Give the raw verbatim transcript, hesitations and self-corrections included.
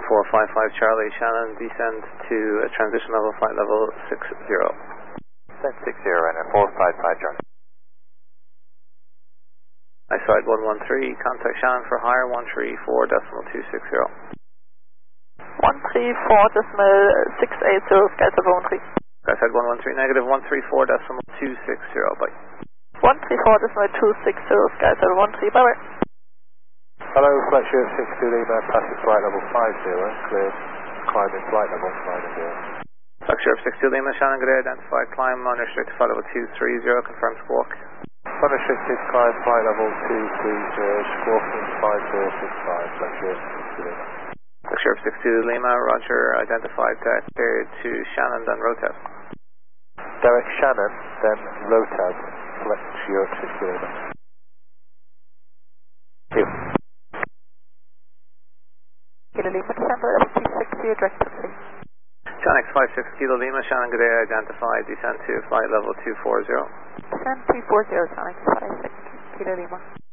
four five five Charlie, Shannon, descend to a transition level, flight level six zero. Descend six zero, Ryanair four five five Charlie. Eyesight one one three, contact Shannon for higher one three four decimal two six zero. one three four decimal six eight zero, SkySat one one three. SkySat one one three, negative one three four decimal two six zero, bye. one three four decimal two six zero, SkySat one three, bye bye. Hello, Flight Share six two Lima, passing flight level five zero, clear, climbing flight level nine zero. Flight Share six two Lima, Shannon, good day, identified, climb, unrestricted flight level two three zero, confirmed squawk. Unrestricted, climb flight level two three zero, squawking five zero six five, Flight Share six two Lima. Flight Share six two Lima, roger, identified, uh, cleared to Shannon, then Rotab. Derek Shannon, then Rotab, Flight Share six two Lima. Thank you. Kilo Lima, December L T six zero, direct taxi. John X five six Kilo Lima, Shannon, good day, identified, descend to flight level two four zero. Descend two four zero, John X five six Kilo Lima.